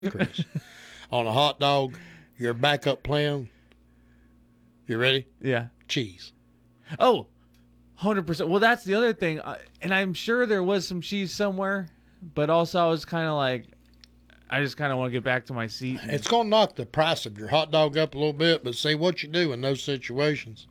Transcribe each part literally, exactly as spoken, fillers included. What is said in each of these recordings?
Chris. On a hot dog, your backup plan. You ready? Yeah. Cheese. Oh, one hundred percent. Well, that's the other thing. I- And I'm sure there was some cheese somewhere, but also I was kind of like, I just kind of want to get back to my seat. and- It's going to knock the price of your hot dog up a little bit, but see what you do in those situations.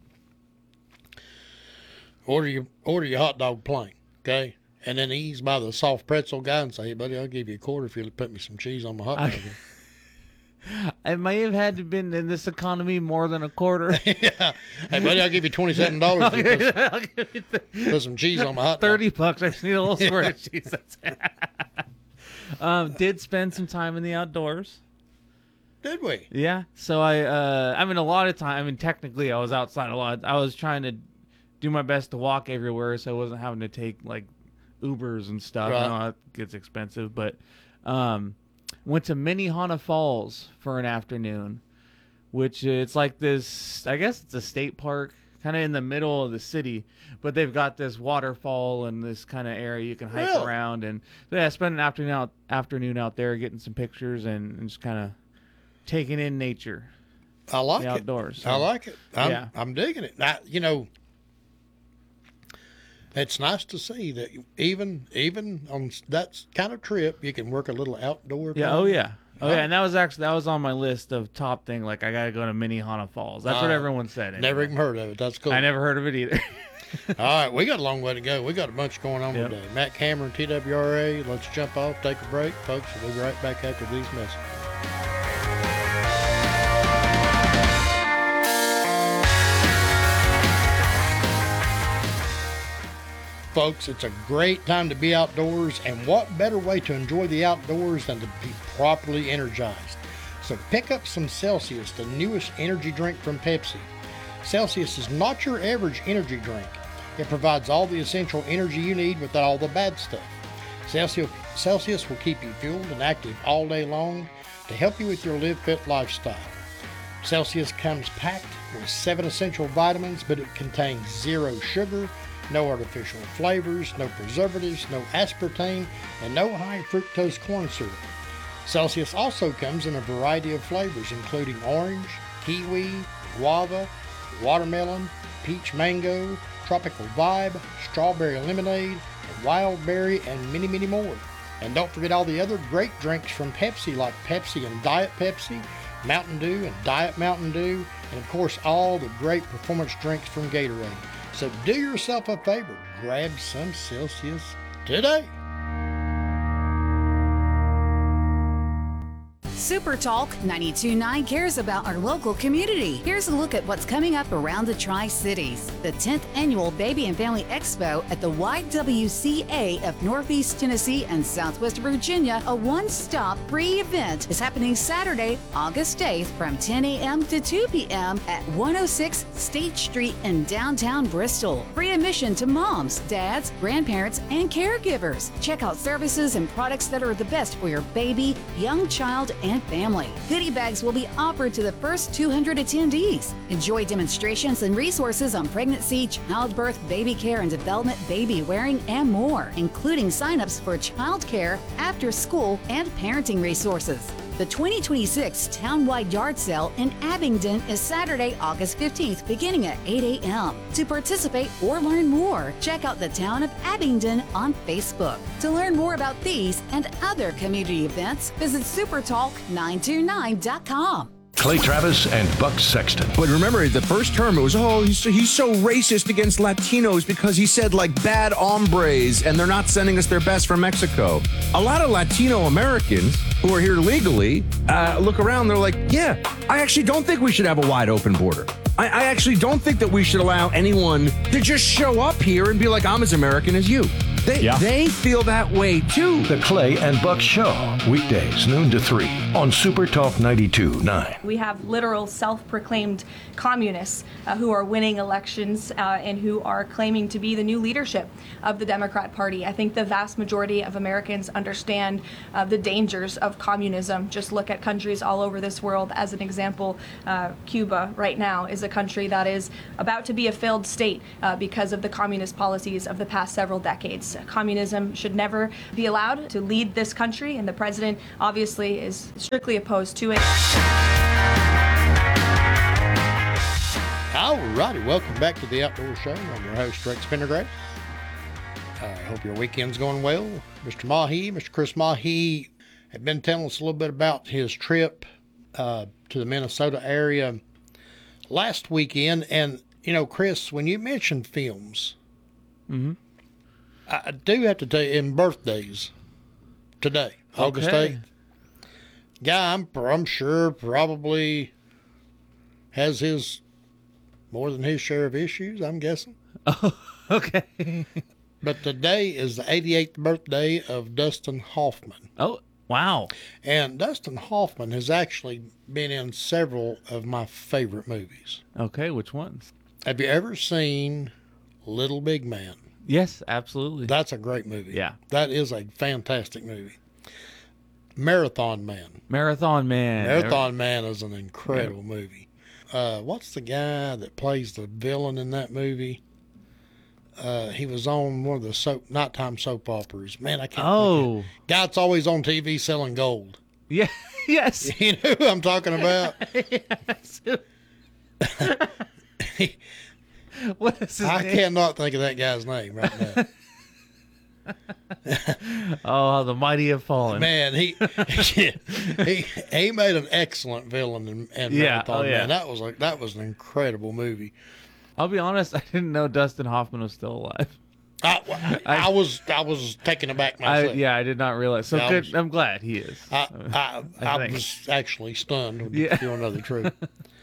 Order your order your hot dog plain, okay? And then ease by the soft pretzel guy and say, hey, buddy, I'll give you a quarter if you'll put me some cheese on my hot dog. I may have had to been in this economy more than a quarter. Yeah. Hey, buddy, I'll give you twenty-seven dollars if you put, some, put some cheese on my hot dog. thirty bucks. I just need a little squirt of cheese. That's it. um, did spend some time in the outdoors. Did we? Yeah. So I, uh, I mean, a lot of time. I mean, technically, I was outside a lot. I was trying to do my best to walk everywhere, so I wasn't having to take like Ubers and stuff. Right. I know that gets expensive, but um, went to Minnehaha Falls for an afternoon, which uh, it's like this. I guess it's a state park, kind of in the middle of the city, but they've got this waterfall and this kind of area you can hike Really? around. And so, yeah, I spent an afternoon out afternoon out there getting some pictures and, and just kind of taking in nature. I like The it. outdoors, I so- like it. I'm, Yeah. I'm digging it. Now, you know, it's nice to see that even even on that kind of trip, you can work a little outdoor. Yeah. time. Oh yeah. Oh Huh? yeah. And that was actually that was on my list of top thing. Like I gotta go to Minnehaha Falls. That's what Uh, everyone said. Never anyway. even heard of it. That's cool. I never heard of it either. All right, we got a long way to go. We got a bunch going on Yep. today. Matt Cameron, T W R A. Let's jump off, take a break, folks. We'll be right back after these messages. Folks, it's a great time to be outdoors, and what better way to enjoy the outdoors than to be properly energized? So pick up some Celsius, the newest energy drink from Pepsi. Celsius is not your average energy drink. It provides all the essential energy you need without all the bad stuff. Celsius, Celsius will keep you fueled and active all day long to help you with your Live Fit lifestyle. Celsius comes packed with seven essential vitamins, but it contains zero sugar, no artificial flavors, no preservatives, no aspartame, and no high fructose corn syrup. Celsius also comes in a variety of flavors, including orange, kiwi, guava, watermelon, peach mango, tropical vibe, strawberry lemonade, wild berry, and many, many more. And don't forget all the other great drinks from Pepsi, like Pepsi and Diet Pepsi, Mountain Dew and Diet Mountain Dew, and of course all the great performance drinks from Gatorade. So do yourself a favor, grab some Celsius today. Super Talk ninety-two point nine cares about our local community. Here's a look at what's coming up around the Tri-Cities. The tenth Annual Baby and Family Expo at the Y W C A of Northeast Tennessee and Southwest Virginia, a one-stop free event, is happening Saturday, August eighth from ten a.m. to two p.m. at one oh six State Street in downtown Bristol. Free admission to moms, dads, grandparents, and caregivers. Check out services and products that are the best for your baby, young child, and family. Goodie bags will be offered to the first two hundred attendees. Enjoy demonstrations and resources on pregnancy, childbirth, baby care and development, baby wearing, and more, including signups for child care, after school, and parenting resources. The twenty twenty-six Townwide Yard Sale in Abingdon is Saturday, August fifteenth, beginning at eight a.m. To participate or learn more, check out the Town of Abingdon on Facebook. To learn more about these and other community events, visit super talk nine two nine dot com. Clay Travis and Buck Sexton. But remember, the first term, it was, oh, he's so, he's so racist against Latinos because he said, like, bad hombres, and they're not sending us their best from Mexico. A lot of Latino Americans who are here legally uh, look around, they're like, yeah, I actually don't think we should have a wide open border. I, I actually don't think that we should allow anyone to just show up here and be like, I'm as American as you. They, Yeah. they feel that way, too. The Clay and Buck Show, weekdays, noon to three, on Super Talk ninety-two point nine. We have literal self-proclaimed communists uh, who are winning elections uh, and who are claiming to be the new leadership of the Democrat Party. I think the vast majority of Americans understand uh, the dangers of communism. Just look at countries all over this world. As an example, uh, Cuba right now is a country that is about to be a failed state uh, because of the communist policies of the past several decades. Americans. Communism should never be allowed to lead this country, and the president obviously is strictly opposed to it. All righty, welcome back to the Outdoor Show. I'm your host, Rex Pendergrass. I hope your weekend's going well. Mister Mahi, Mister Chris Mahi, had been telling us a little bit about his trip uh, to the Minnesota area last weekend. And, you know, Chris, when you mentioned films, Mm-hmm. I do have to tell you, in birthdays today, August Okay. eighth, guy I'm, I'm sure probably has his more than his share of issues, I'm guessing. Oh, okay. But today is the eighty-eighth birthday of Dustin Hoffman. Oh, wow. And Dustin Hoffman has actually been in several of my favorite movies. Okay, which ones? Have you ever seen Little Big Man? Yes, absolutely. That's a great movie. Yeah. That is a fantastic movie. Marathon Man. Marathon Man. Marathon Man is an incredible movie. Uh, what's the guy that plays the villain in that movie? Uh, he was on one of the soap, nighttime soap operas. Man, I can't. Oh. Think of, guy that's always on T V selling gold. Yeah. Yes. You know who I'm talking about? Yes. What is his I name? cannot think of that guy's name right now. Oh, the mighty have fallen. Man, he he he made an excellent villain in, in Yeah, Marathon oh, yeah. Man. That was like that was an incredible movie. I'll be honest, I didn't know Dustin Hoffman was still alive. I, I, I was I was taken aback I, myself. yeah, I did not realize. So Yeah, I good. was- I'm glad he is. I I, I I, think. was actually stunned when Yeah. you know the truth.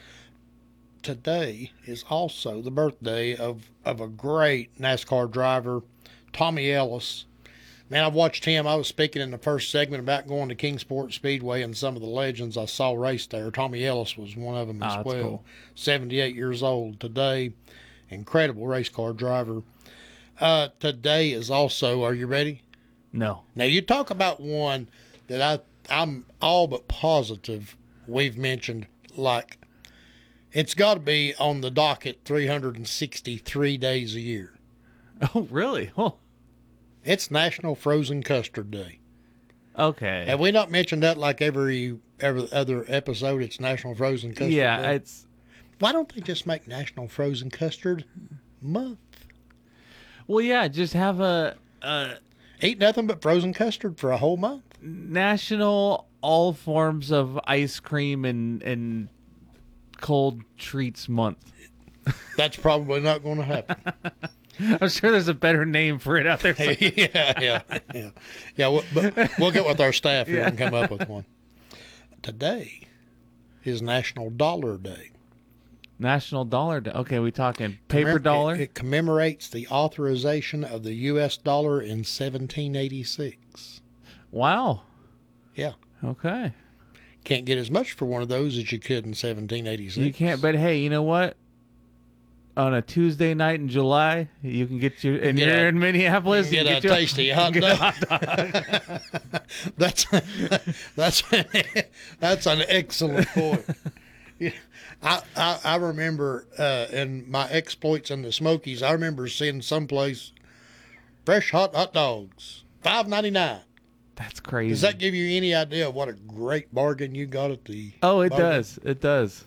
Today is also the birthday of, of a great NASCAR driver, Tommy Ellis. Man, I've watched him. I was speaking in the first segment about going to Kingsport Speedway and some of the legends I saw race there. Tommy Ellis was one of them Ah, as that's well. cool. seventy-eight years old today. Incredible race car driver. Uh, today is also, are you ready? No. Now, you talk about one that I, I'm all but positive we've mentioned, like, it's got to be on the docket three hundred sixty-three days a year. Oh, really? Oh, It's National Frozen Custard Day. okay. Have we not mentioned that like every every other episode? It's National Frozen Custard yeah, Day. it's Why don't they just make National Frozen Custard Month? well, yeah. Just have a, a Eat nothing but frozen custard for a whole month? national all forms of ice cream and and cold treats month. That's probably not going to happen. I'm sure there's a better name for it out there. yeah, yeah, yeah, yeah. We'll, but we'll get with our staff here Yeah. and come up with one. Today is National Dollar Day. National Dollar Day. Okay, we talking paper Commem- dollar? It, it commemorates the authorization of the U S dollar in seventeen eighty-six. Wow. Yeah, Okay. can't get as much for one of those as you could in seventeen eighty-six. You can't, but hey, you know what? On a Tuesday night in July, you can get your, and Get you're a- in Minneapolis, get you a can you tasty hot get a dog. hot dog. That's that's that's an excellent point. Yeah, I, I I remember uh, in my exploits in the Smokies, I remember seeing someplace fresh hot hot dogs, five ninety nine. That's crazy. Does that give you any idea of what a great bargain you got at the? oh, it bargain? does. It does.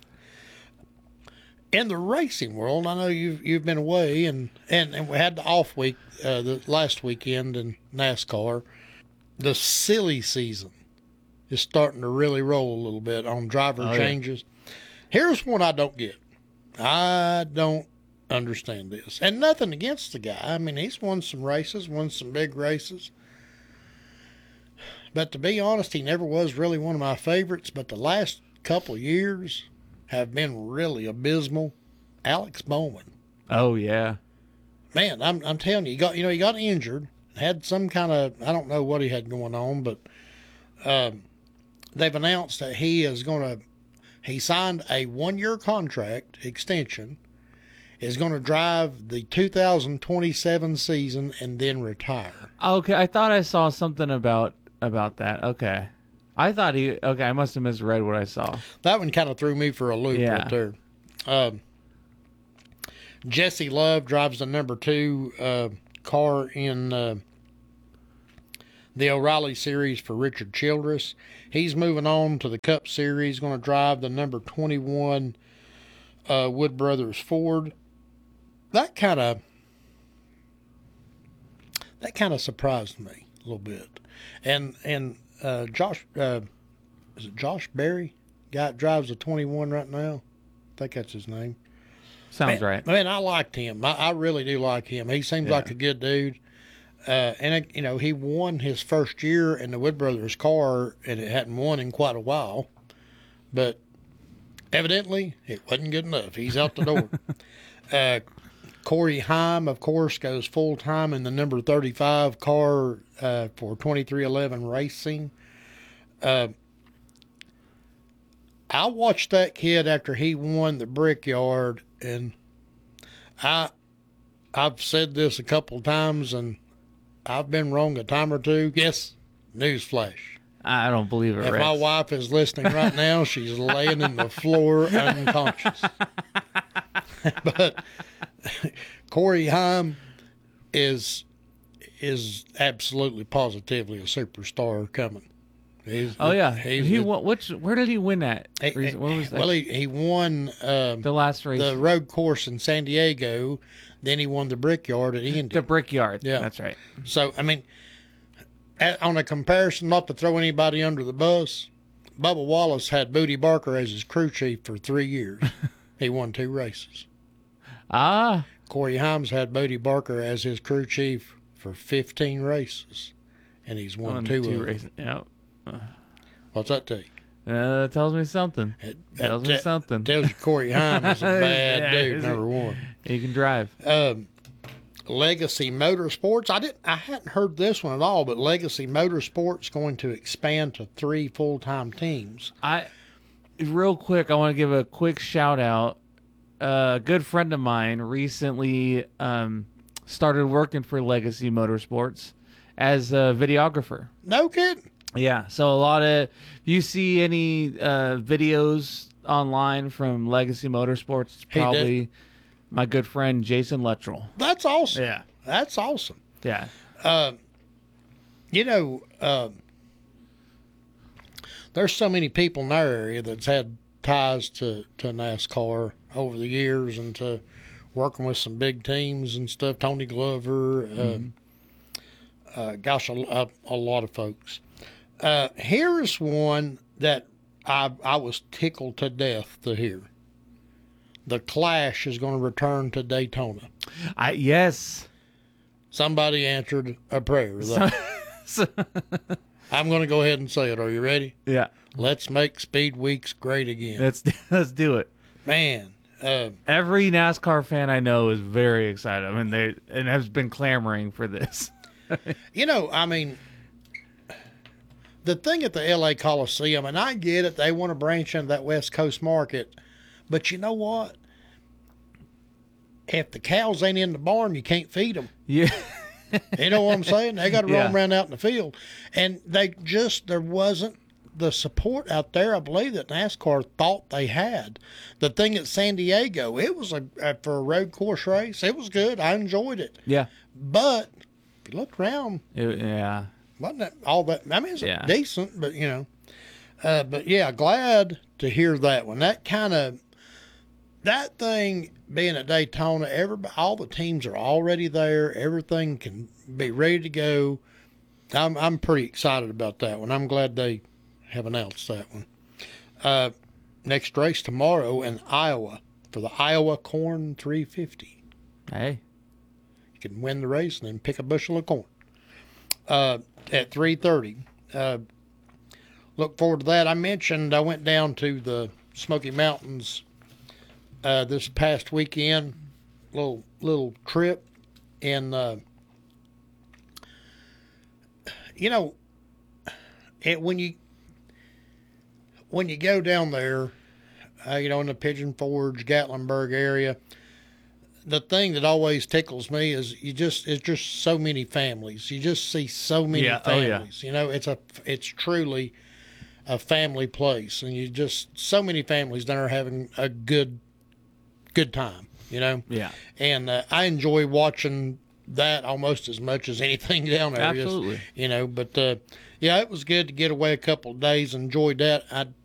In the racing world, I know you've you've been away, and and, and we had the off week uh, the last weekend in NASCAR. The silly season is starting to really roll a little bit on driver Oh, yeah. changes. Here's one I don't get. I don't understand this, and nothing against the guy. I mean, he's won some races, won some big races. But to be honest, he never was really one of my favorites. But the last couple of years have been really abysmal. Alex Bowman. Oh, yeah. Man, I'm I'm telling you, he got you know he got injured, had some kind of I don't know what he had going on, but um, they've announced that he is going to he signed a one year contract extension, is going to drive the two thousand twenty-seven season and then retire. Okay, I thought I saw something about about that. Okay. I thought he, okay, I must have misread what I saw. That one kind of threw me for a loop Yeah. right there. Um, Jesse Love drives the number two uh, car in uh, the O'Reilly Series for Richard Childress. He's moving on to the Cup Series, going to drive the number twenty-one uh, Wood Brothers Ford. That kind of that kind of surprised me a little bit. And and uh, Josh, uh, is it Josh Berry? Guy that drives a twenty-one right now. I think that's his name. Sounds man, right. Man, I liked him. I, I really do like him. He seems Yeah. like a good dude. Uh, and, you know, he won his first year in the Wood Brothers car, and it hadn't won in quite a while. But evidently, it wasn't good enough. He's out the door. uh, Corey Heim, of course, goes full-time in the number thirty-five car uh, for twenty-three eleven Racing. Uh, I watched that kid after he won the Brickyard, and I, I've said this a couple of times, and I've been wrong a time or two. Yes, newsflash. I don't believe it, If Rex. my wife is listening right now, she's laying in the floor unconscious. But Corey Heim is is absolutely positively a superstar coming. He's, Oh yeah, he's he the- won, which where did he win at? he- What was that? well, he, he won um, the last race, the road course in San Diego. Then he won the Brickyard at Indy. the Brickyard. Yeah. That's right. So, I mean, at, on a comparison, not to throw anybody under the bus, Bubba Wallace had Booty Barker as his crew chief for three years. He won two races. Ah, Corey Himes had Booty Barker as his crew chief for fifteen races, and he's won, won two, of two them. races. Yeah, What's that tell you? uh, that tells me something. It, Tells that me te- something. Tells you Corey Himes is a bad Yeah, dude, is number he? one. He can drive. Um, Legacy Motorsports. I didn't. I hadn't heard this one at all, but Legacy Motorsports going to expand to three full-time teams. I real quick, I want to give a quick shout out. A good friend of mine recently um, started working for Legacy Motorsports as a videographer. No kidding. Yeah, so a lot of if you see any uh, videos online from Legacy Motorsports, it's He did. probably my good friend Jason Luttrell. That's awesome. Yeah, That's awesome. yeah. You know, uh, there's so many people in our area that's had ties to, to NASCAR over the years and to working with some big teams and stuff. Tony Glover, Mm-hmm. uh, uh, gosh, a, a, a lot of folks. Uh, here's one that I, I was tickled to death to hear. The Clash is going to return to Daytona. I yes. Somebody answered a prayer. there. So, I'm going to go ahead and say it. Are you ready? yeah, Let's make Speed Weeks great again. let's let's do it. Man, uh, Every NASCAR fan I know is very excited. I mean, they and has been clamoring for this. you know, I mean, the thing at the L A Coliseum, and I get it, they want to branch into that West Coast market, but you know what? If the cows ain't in the barn, you can't feed them. Yeah, You know what I'm saying? They got to roam Yeah. around out in the field. And they just, there wasn't the support out there, I believe, that NASCAR thought they had. The thing at San Diego, it was a, a for a road course race. It was good. I enjoyed it. yeah, But if you look around, It- yeah. wasn't that all that? I mean, it's Yeah. decent, but you know. Uh, but yeah, glad to hear that one. That kind of, that thing being at Daytona, everybody, all the teams are already there. Everything can be ready to go. I'm I'm pretty excited about that one. I'm glad they have announced that one. Uh, next race tomorrow in Iowa for the Iowa Corn three fifty. Hey, You can win the race and then pick a bushel of corn uh, at three thirty. Uh, look forward to that. I mentioned I went down to the Smoky Mountains uh, this past weekend, little little trip, and uh, you know, it, when you when you go down there, uh, you know, in the Pigeon Forge, Gatlinburg area, the thing that always tickles me is you just it's just so many families. You just see so many Yeah, oh, yeah. families. You know, it's a it's truly a family place, and you just so many families that are having a good good time. You know, yeah, and uh, I enjoy watching that almost as much as anything down there. Absolutely. Is, you know, but uh, yeah, it was good to get away a couple of days. Enjoyed that. I